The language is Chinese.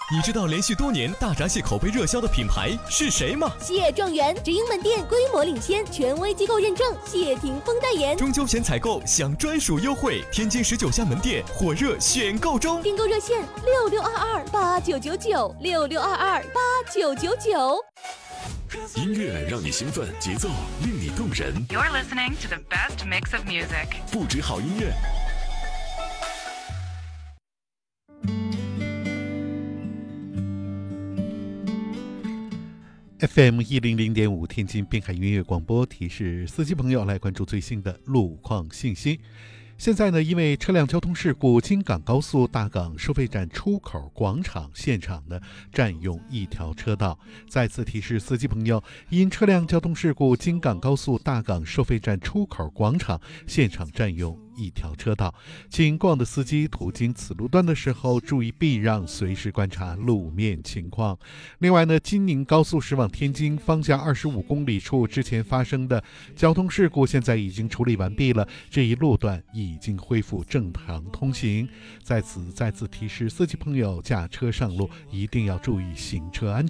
你知道连续多年大闸蟹口碑热销的品牌是谁吗？ 蟹状元直营门店规模领先，权威机构认证，谢霆锋代言。 中秋前采购享专属优惠，天津19家门店火热选购中。 订购热线66228999，66228999。 音乐让你兴奋，节奏令你动人。 You're listening to the best mix of music。 不止好音乐。 FM 100.5天津滨海音乐广播提示司机朋友来关注最新的路况信息。现在呢，因为车辆交通事故，京港高速大港收费站出口广场现场呢占用一条车道。再次提示司机朋友，因车辆交通事故，京港高速大港收费站出口广场现场占用一条车道，请过往的司机途经此路段的时候注意避让，随时观察路面情况。另外呢，京宁高速驶往天津方向25公里处之前发生的交通事故现在已经处理完毕了，这一路段已经恢复正常通行。在此再次提示司机朋友，驾车上路一定要注意行车安全。